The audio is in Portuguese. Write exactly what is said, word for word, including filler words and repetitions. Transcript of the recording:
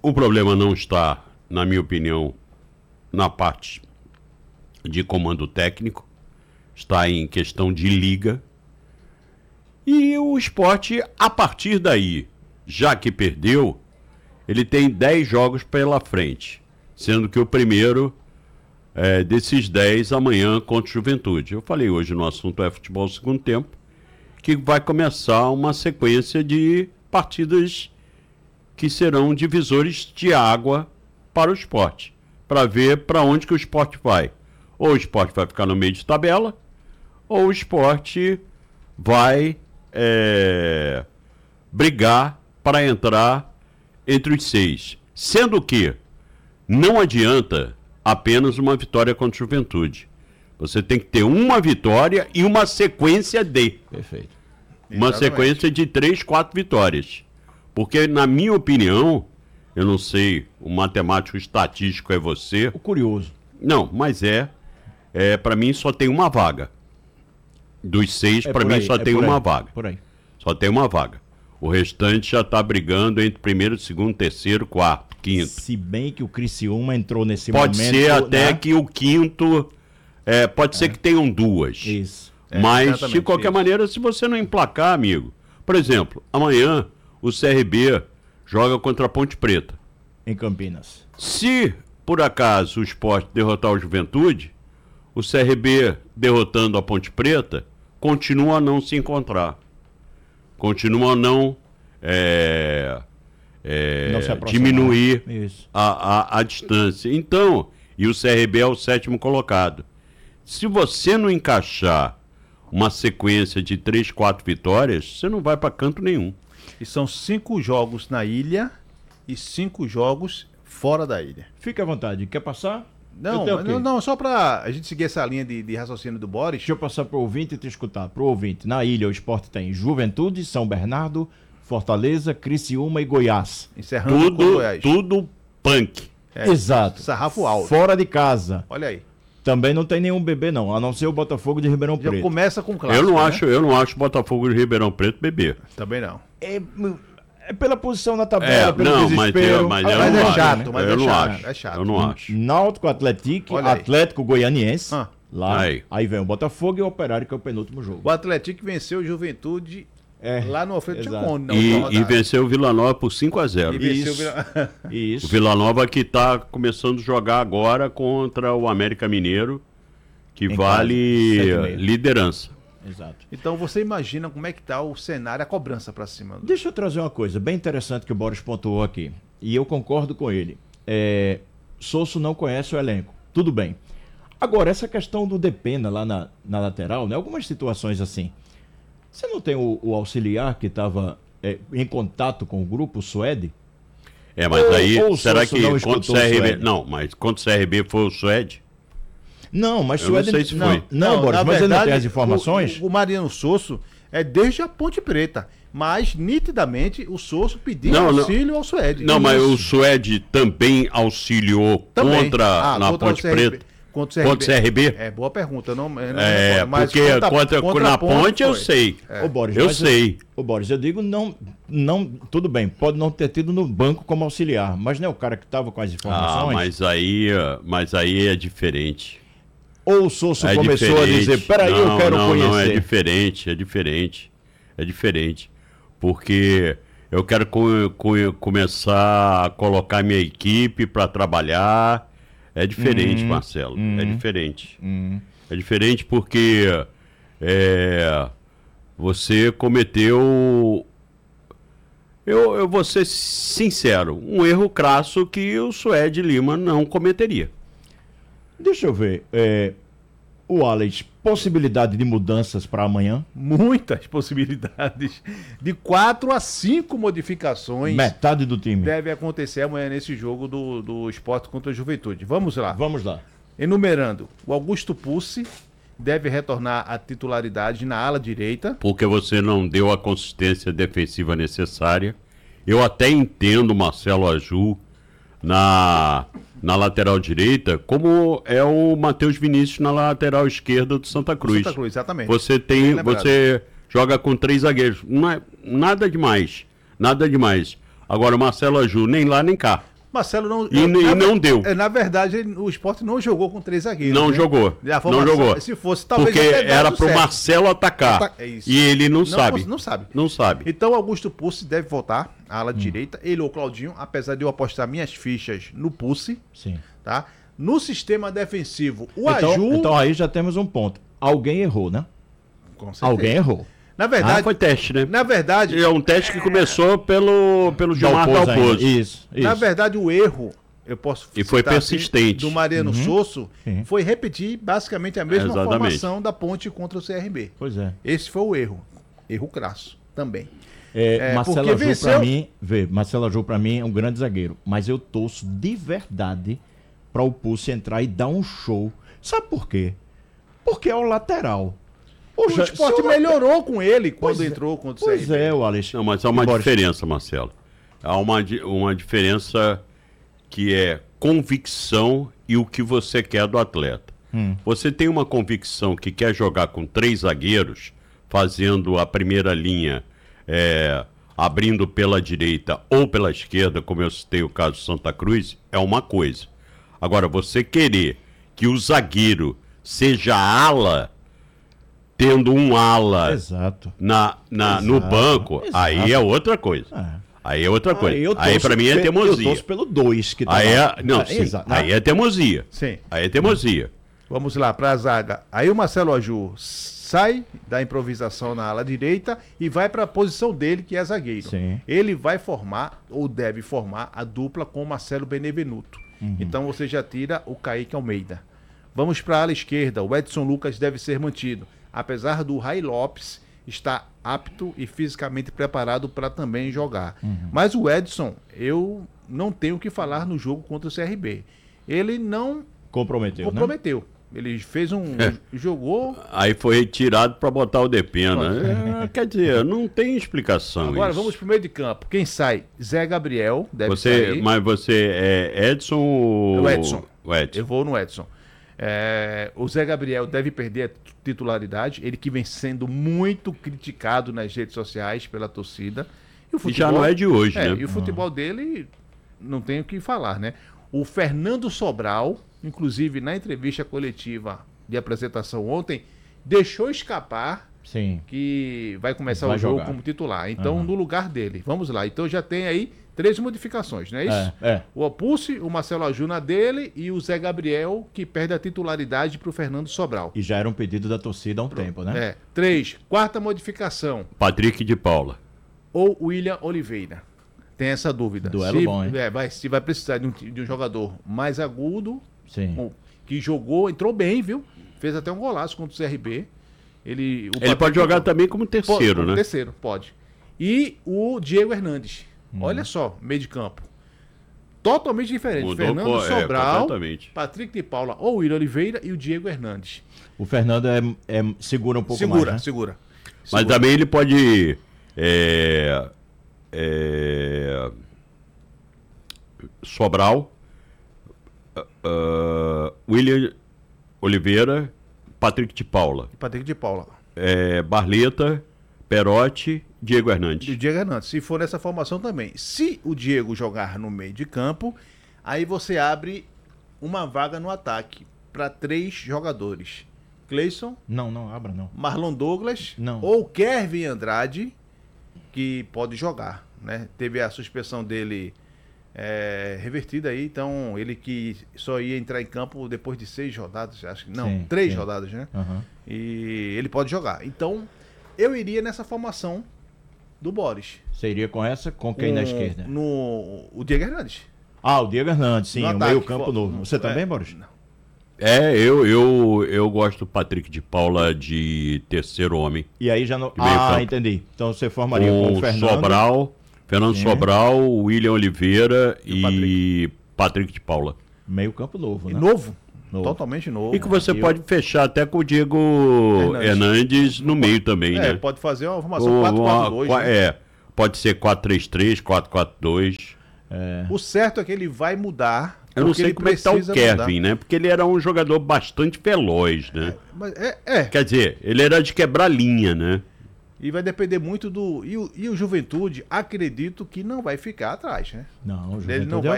O problema não está, na minha opinião, na parte de comando técnico, está em questão de liga. E o Sport, a partir daí, já que perdeu, ele tem dez jogos pela frente, sendo que o primeiro é, desses dez amanhã contra o Juventude. Eu falei hoje no assunto é futebol segundo tempo, que vai começar uma sequência de partidas que serão divisores de água para o Sport, para ver para onde que o Sport vai. Ou o Sport vai ficar no meio de tabela, ou o Sport vai é, brigar para entrar entre os seis. Sendo que não adianta apenas uma vitória contra a Juventude. Você tem que ter uma vitória e uma sequência de. Perfeito. Uma Exatamente. sequência de três, quatro vitórias. Porque, na minha opinião, eu não sei, o matemático estatístico é você. O curioso. Não, mas é, é para mim só tem uma vaga. Dos seis, é para mim aí, só é tem uma aí, vaga. Por aí. Só tem uma vaga. O restante já está brigando entre primeiro, segundo, terceiro, quarto, quinto. Se bem que o Criciúma entrou nesse pode momento... Pode ser até né? que o quinto... É, pode é. ser que tenham duas. Isso. Mas, é, de qualquer isso. maneira, se você não emplacar, amigo... Por exemplo, amanhã o C R B joga contra a Ponte Preta. Em Campinas. Se, por acaso, o Sport derrotar o Juventude, o C R B derrotando a Ponte Preta, continua a não se encontrar. Continua a não, é, é, não se diminuir a, a, a distância. Então, e o C R B é o sétimo colocado. Se você não encaixar uma sequência de três, quatro vitórias, você não vai para canto nenhum. E são cinco jogos na ilha e cinco jogos fora da ilha. Fique à vontade. Quer passar? Não, não, não, só para a gente seguir essa linha de, de raciocínio do Boris. Deixa eu passar para o ouvinte e te escutar. Para o ouvinte, na ilha o Sport tem Juventude, São Bernardo, Fortaleza, Criciúma e Goiás. Encerrando tudo, com Goiás. Tudo punk. É, Exato. Sarrafo alto. Fora de casa. Olha aí. Também não tem nenhum bebê não, a não ser o Botafogo de Ribeirão Já Preto. começa com clássico, eu não né? acho, eu não acho Botafogo de Ribeirão Preto bebê. Também não. É, é pela posição na tabela, é, pelo não, desespero. Mas, mas, eu mas não é acho, chato, mas eu é não chato, acho. é chato. Eu não acho. Náutico, Atlético, Atlético Goianiense. Ah. Lá. Aí. Aí vem o Botafogo e o Operário, que é o penúltimo jogo. O Atlético venceu o Juventude é, lá no Alfredo Chacon. E, e venceu o Vila Nova por cinco a zero. E venceu Isso. o Vila... Isso. O Vila Nova que está começando a jogar agora contra o América Mineiro, que Em vale casa, liderança. Exato. Então você imagina como é que tá o cenário, a cobrança para cima. Deixa eu trazer uma coisa bem interessante que o Boris pontuou aqui. E eu concordo com ele. É, Sosso não conhece o elenco. Tudo bem. Agora, essa questão do Depena lá na, na lateral, né? Algumas situações assim. Você não tem o, o auxiliar que estava é, em contato com o grupo, o Suede? É, mas ou, aí, ou será Sosso que não contra o escutou C R B... Suede? Não, mas contra o C R B foi o Suede? Não, mas Eu Suede... não sei se não, foi. não, Não, Boris, na mas ele não verdade, tem as informações? O, o Mariano Sosso é desde a Ponte Preta, mas nitidamente o Sosso pediu Não, não. auxílio ao Suede. Não, mas Isso. o Suede também auxiliou Também. contra Ah, na contra o Ponte C R B. Preta? Contra Contra o C R B? É, boa pergunta. Eu não, eu não É, recordo, mas porque contra, contra, contra na a Ponte eu foi. sei. É. Ô, Boris, Eu mas sei. Ô, Boris, eu digo, não, não, tudo bem, pode não ter tido no banco como auxiliar, mas não é o cara que estava com as Ah, informações? mas aí, mas aí é diferente. Ou o Sosso É começou diferente. a dizer, peraí, não, eu quero não, conhecer. Não, é diferente, é diferente. É diferente. Porque eu quero co co começar a colocar minha equipe para trabalhar. É diferente, Hum, Marcelo. hum, é diferente. Hum. É diferente porque é, você cometeu... Eu, eu vou ser sincero, um erro crasso que o Suede Lima não cometeria. Deixa eu ver, é, o Alex, possibilidade de mudanças para amanhã? Muitas possibilidades. De quatro a cinco modificações Metade do time. deve acontecer amanhã nesse jogo do, do Sport contra a Juventude. Vamos lá. Vamos lá. Enumerando, o Augusto Pucci deve retornar à titularidade na ala direita. Porque você não deu a consistência defensiva necessária. Eu até entendo Marcelo Aju na, na lateral direita, como é o Matheus Vinícius na lateral esquerda do Santa Cruz. Santa Cruz, exatamente. Você tem, você joga com três zagueiros. Não é, nada demais. Nada demais. Agora o Marcelo Aju nem lá nem cá. Marcelo não. E, na, e não deu. Na verdade, ele- o Sport não jogou com três zagueiros. Não né? jogou. E a Não formação, jogou. Se fosse, talvez. Porque até dado era pro certo. Marcelo atacar. Ata- é isso. E ele não, Não, sabe. não sabe. Não sabe. Então, Augusto Pulse deve voltar à Hum. ala direita. Ele ou Claudinho, apesar de eu apostar minhas fichas no Pulse, Sim. tá? No sistema defensivo, o Então, Aju. então aí já temos um ponto. Alguém errou, né? Com certeza. Alguém errou. Na Ah, verdade, foi teste, né? na verdade, É um teste que começou pelo, pelo Gilmar Dalpozo ainda. Dalpozo. Isso, isso. na verdade, o erro, eu posso E foi citar persistente. do Mariano Sosso, Sim. foi repetir basicamente a mesma Exatamente. formação da Ponte contra o C R B. Pois é. Esse foi o erro. Erro crasso também. É, É, Marcelo porque Aju, venceu- pra mim, vê, Marcelo Aju, pra mim, é um grande zagueiro. Mas eu torço de verdade pra o Pulse entrar e dar um show. Sabe por quê? Porque é o lateral. O Poxa, esporte se o- melhorou com ele quando Pois é. entrou contra o Pois C R B. é, o Alex. Não, mas há uma Embora- diferença, Marcelo. Há uma, di- uma diferença que é convicção e o que você quer do atleta. Hum. Você tem uma convicção que quer jogar com três zagueiros, fazendo a primeira linha, é, abrindo pela direita ou pela esquerda, como eu citei o caso do Santa Cruz, é uma coisa. Agora, você querer que o zagueiro seja ala, tendo um ala Exato. na, na, no Exato, banco, exato. aí é outra coisa. É. Aí é outra coisa. Aí, eu Aí torço pra mim é pe- Eu teimosia. torço pelo dois que tá Aí lá. é, não, É, sim, exato. aí é teimosia. Sim. Aí é teimosia. Vamos lá, para a zaga. Aí o Marcelo Aju sai da improvisação na ala direita e vai para a posição dele, que é zagueiro. Sim. Ele vai formar, ou deve formar, a dupla com o Marcelo Benevenuto. Uhum. Então você já tira o Kaique Almeida. Vamos para a ala esquerda. O Edson Lucas deve ser mantido. Apesar do Ray Lopes estar apto e fisicamente preparado para também jogar. Uhum. Mas o Edson, eu não tenho o que falar no jogo contra o C R B. Ele não Comprometeu, né? comprometeu. Ele fez um. É. jogou. Aí foi retirado pra botar o Depena. É, quer dizer, não tem explicação Agora isso. vamos pro meio de campo. Quem sai? Zé Gabriel, deve Você, sair. mas você é Edson ou... O Edson. O Edson. Eu vou no Edson. É, o Zé Gabriel deve perder a titularidade. Ele que vem sendo muito criticado nas redes sociais pela torcida. E, o E já não é de hoje, é, né? E o futebol dele, não tem o que falar, né? O Fernando Sobral, inclusive na entrevista coletiva de apresentação ontem, deixou escapar Sim. que vai começar Vai o jogo jogar. como titular. Então, Aham. no lugar dele. Vamos lá. Então já tem aí três modificações, não é isso? É, é. O Opulse, o Marcelo Ajuna dele e o Zé Gabriel, que perde a titularidade para o Fernando Sobral. E já era um pedido da torcida há um tempo, né? É. Três. Quarta modificação. Patrick de Paula. Ou William Oliveira. Tem essa dúvida. Duelo se, bom, hein? é, vai, se vai precisar de um, de um jogador mais agudo, Sim. com- que jogou, entrou bem, viu? Fez até um golaço contra o C R B. Ele, o Ele Patrick- pode jogar também como Pode, terceiro, como né? Terceiro, pode. E o Diego Hernandes. Hum. Olha só, meio de campo. Totalmente diferente. Mudou, Fernando pô, é, Sobral, completamente. Patrick de Paula ou William Oliveira e o Diego Hernandes. O Fernando é, é- segura um pouco segura, mais, né? segura. Mas Segura. também ele pode... é, é, Sobral, ah, ah, William Oliveira, Patrick de Paula, Patrick de Paula. é, Barleta, Perotti, Diego E o Hernandes. Diego Hernandes, se for nessa formação também. Se o Diego jogar no meio de campo, aí você abre uma vaga no ataque para três jogadores. Cleison, Não, não, abra não. Marlon Douglas Não. ou Kevin Andrade, que pode jogar, né? Teve a suspensão dele é, revertida aí, então ele que só ia entrar em campo depois de seis rodadas, acho que não, Sim, três sim. rodadas, né? Aham. E ele pode jogar. Então, eu iria nessa formação do Boris. Você iria com essa? Com quem na Com- esquerda? No o Diego Hernandes. Ah, o Diego Hernandes, sim, No o ataque, meio campo fo- novo. Você é, também, Boris? É, eu, eu, eu gosto do Patrick de Paula de terceiro homem. E aí já não... Que meio Ah, campo. entendi. Então você formaria com Com o Fernando... Sobral, Fernando Sim. Sobral, William Oliveira E e, o Patrick. Patrick. de Paula. Meio campo novo, E né? novo, Novo. totalmente novo. E que você eu- pode fechar até com o Diego Hernandes. Hernandes no meio também, É, né? pode fazer uma formação Ou quatro quatro dois. uma- né? É, pode ser quatro três três, quatro quatro dois. É. O certo é que ele vai mudar. Eu não porque sei ele como é que tá o precisa Kevin, mudar. né? Porque ele era um jogador bastante veloz, né? Mas é, é, Quer dizer, ele era de quebrar linha, né? e vai depender muito do. E o, e o Juventude, acredito que não vai ficar atrás, né? Não, o Ele Juventude não é vai